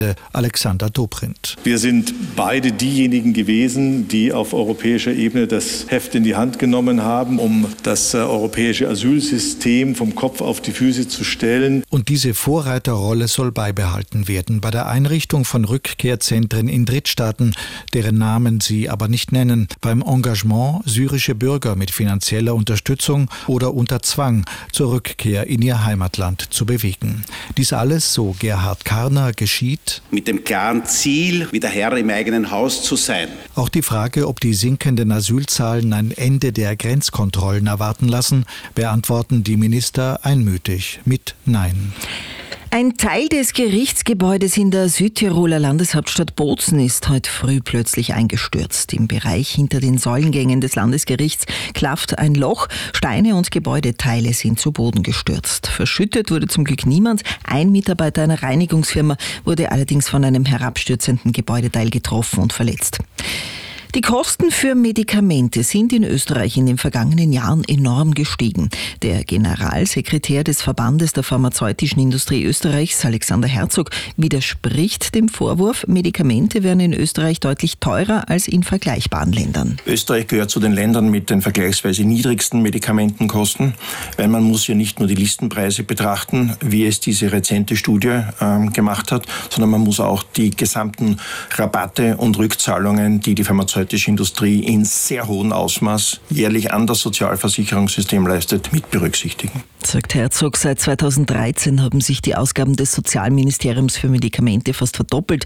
Alexander Dobrindt. Wir sind beide diejenigen gewesen, die auf europäischer Ebene das Heft in die Hand genommen haben, um das europäische Asylsystem vom Kopf auf die Füße zu stellen. Und diese Vorreiterrolle soll beibehalten werden bei der Einrichtung von Rückkehrzentren in Drittstaaten, deren Namen sie aber nicht nennen, beim Engagement, syrische Bürger mit finanzieller Unterstützung oder unter Zwang zur Rückkehr in ihr Heimatland zu bewegen. Dies alles, so Gerhard Karner, geschieht mit dem klaren Ziel, wieder Herr im eigenen Haus zu sein. Auch die Frage, ob die sinkenden Asylzahlen ein Ende der Grenzkontrollen erwarten lassen, beantworten die Minister einmütig mit Nein. Ein Teil des Gerichtsgebäudes in der Südtiroler Landeshauptstadt Bozen ist heute früh plötzlich eingestürzt. Im Bereich hinter den Säulengängen des Landesgerichts klafft ein Loch, Steine und Gebäudeteile sind zu Boden gestürzt. Verschüttet wurde zum Glück niemand. Ein Mitarbeiter einer Reinigungsfirma wurde allerdings von einem herabstürzenden Gebäudeteil getroffen und verletzt. Die Kosten für Medikamente sind in Österreich in den vergangenen Jahren enorm gestiegen. Der Generalsekretär des Verbandes der pharmazeutischen Industrie Österreichs, Alexander Herzog, widerspricht dem Vorwurf, Medikamente wären in Österreich deutlich teurer als in vergleichbaren Ländern. Österreich gehört zu den Ländern mit den vergleichsweise niedrigsten Medikamentenkosten, weil man muss ja nicht nur die Listenpreise betrachten, wie es diese rezente Studie gemacht hat, sondern man muss auch die gesamten Rabatte und Rückzahlungen, die die pharmazeutische Industrie in sehr hohem Ausmaß jährlich an das Sozialversicherungssystem leistet, mit berücksichtigen. Sagt Herzog, seit 2013 haben sich die Ausgaben des Sozialministeriums für Medikamente fast verdoppelt.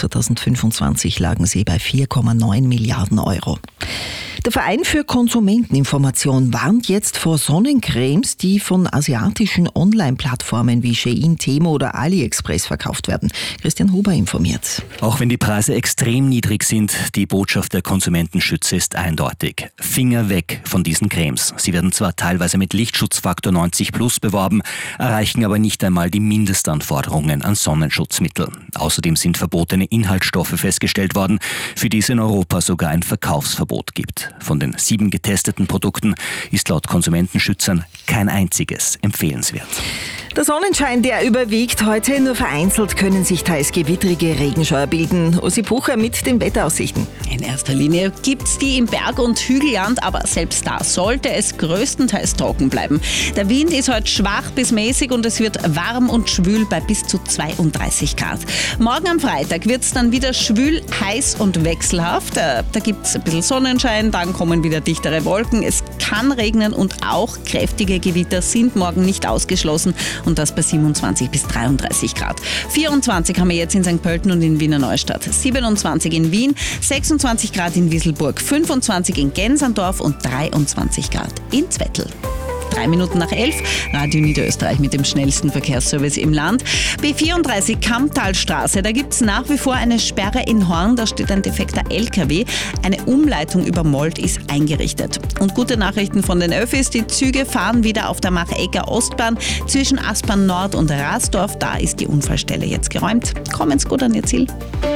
2025 lagen sie bei 4,9 Milliarden Euro. Der Verein für Konsumenteninformation warnt jetzt vor Sonnencremes, die von asiatischen Online-Plattformen wie Shein, Temu oder AliExpress verkauft werden. Christian Huber informiert. Auch wenn die Preise extrem niedrig sind, die Botschaft der Konsumentenschützer ist eindeutig. Finger weg von diesen Cremes. Sie werden zwar teilweise mit Lichtschutzfaktor 90+ beworben, erreichen aber nicht einmal die Mindestanforderungen an Sonnenschutzmittel. Außerdem sind verbotene Inhaltsstoffe festgestellt worden, für die es in Europa sogar ein Verkaufsverbot gibt. Von den 7 getesteten Produkten ist laut Konsumentenschützern kein einziges empfehlenswert. Der Sonnenschein, der überwiegt heute. Nur vereinzelt können sich teils gewittrige Regenschauer bilden. Ossi Bucher mit den Wetteraussichten. In erster Linie gibt's die im Berg- und Hügelland, aber selbst da sollte es größtenteils trocken bleiben. Der Wind ist heute schwach bis mäßig und es wird warm und schwül bei bis zu 32 Grad. Morgen am Freitag wird's dann wieder schwül, heiß und wechselhaft. Da gibt's ein bisschen Sonnenschein, dann kommen wieder dichtere Wolken. Es kann regnen und auch kräftige Gewitter sind morgen nicht ausgeschlossen. Und das bei 27 bis 33 Grad. 24 haben wir jetzt in St. Pölten und in Wiener Neustadt. 27 in Wien, 26 Grad in Wieselburg, 25 in Gensandorf und 23 Grad in Zwettl. 3 Minuten nach 11, Radio Niederösterreich mit dem schnellsten Verkehrsservice im Land. B34 Kammtalstraße, da gibt es nach wie vor eine Sperre in Horn, da steht ein defekter LKW. Eine Umleitung über Mold ist eingerichtet. Und gute Nachrichten von den Öffis, die Züge fahren wieder auf der Machecker Ostbahn zwischen Aspern Nord und Rasdorf. Da ist die Unfallstelle jetzt geräumt. Kommen Sie gut an Ihr Ziel.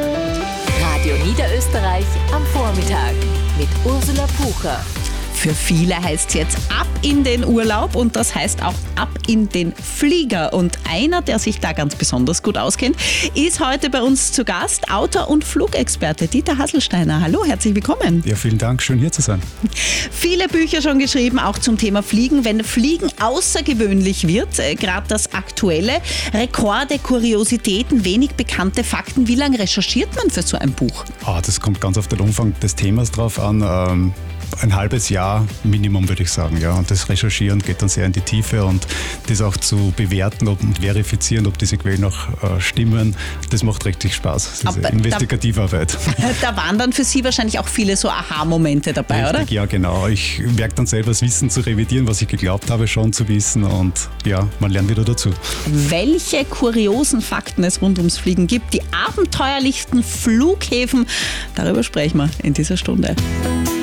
Radio Niederösterreich am Vormittag mit Ursula Pucher. Für viele heißt es jetzt ab in den Urlaub und das heißt auch ab in den Flieger. Und einer, der sich da ganz besonders gut auskennt, ist heute bei uns zu Gast, Autor und Flugexperte Dieter Hasselsteiner. Hallo, herzlich willkommen. Ja, vielen Dank, schön hier zu sein. Viele Bücher schon geschrieben, auch zum Thema Fliegen. Wenn Fliegen außergewöhnlich wird, gerade das Aktuelle, Rekorde, Kuriositäten, wenig bekannte Fakten. Wie lange recherchiert man für so ein Buch? Das kommt ganz auf den Umfang des Themas drauf an. Ein halbes Jahr Minimum, würde ich sagen. Ja. Und das Recherchieren geht dann sehr in die Tiefe und das auch zu bewerten und verifizieren, ob diese Quellen auch stimmen, das macht richtig Spaß. Das ist eine investigative Arbeit. Da waren dann für Sie wahrscheinlich auch viele so Aha-Momente dabei, richtig, oder? Ja, genau. Ich merke dann selber das Wissen zu revidieren, was ich geglaubt habe schon zu wissen und ja, man lernt wieder dazu. Welche kuriosen Fakten es rund ums Fliegen gibt, die abenteuerlichsten Flughäfen, darüber sprechen wir in dieser Stunde.